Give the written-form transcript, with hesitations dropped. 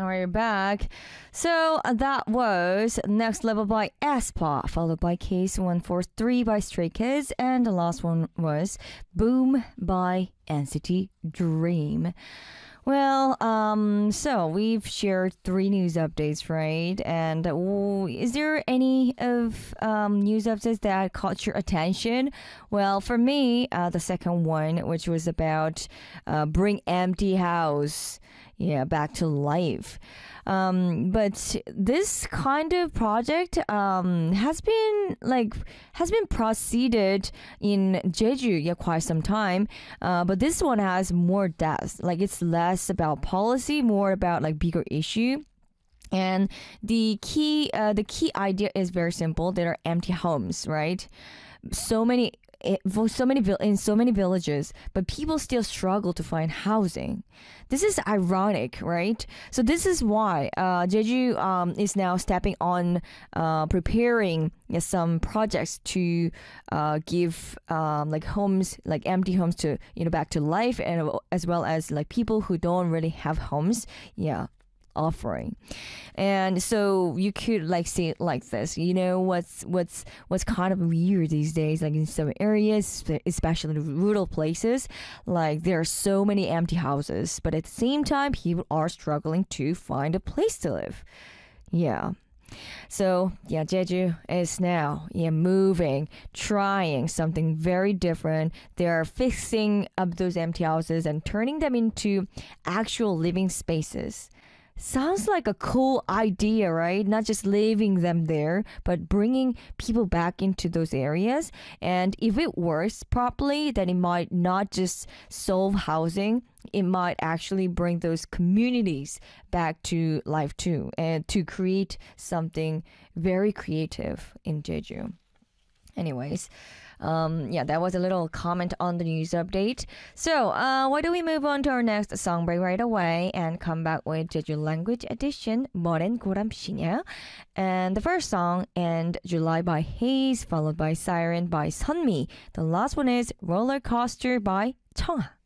we're back. So that was Next Level by aespa, followed by Case 143 by Stray Kids, and the last one was Boom by NCT Dream. Well, so we've shared three news updates, right? And is there any of news updates that caught your attention? Well, for me, the second one, which was about bring empty house, back to life. But this kind of project has been proceeded in Jeju quite some time. But this one has more depth. Like it's less about policy, more about like bigger issue. And the key idea is very simple. There are empty homes, right? In so many villages, but people still struggle to find housing. This is ironic, right? So this is why Jeju is now stepping on preparing some projects to give like homes, like empty homes to back to life, and as well as like people who don't really have homes. Offering. And so you could like see it like this. What's kind of weird these days, like in some areas, especially the rural places, like there are so many empty houses, but at the same time people are struggling to find a place to live. So Jeju is now moving, trying something very different. They are fixing up those empty houses and turning them into actual living spaces. Sounds like a cool idea, right? Not just leaving them there, but bringing people back into those areas. And if it works properly, then it might not just solve housing, it might actually bring those communities back to life too, and to create something very creative in Jeju. Anyways, that was a little comment on the news update. So, why don't we move on to our next song break right away and come back with Jeju Language Edition, 뭐랜 고람시냐. And the first song, And July by Haze, followed by Siren by Sunmi. The last one is Roller Coaster by Cheonghwa.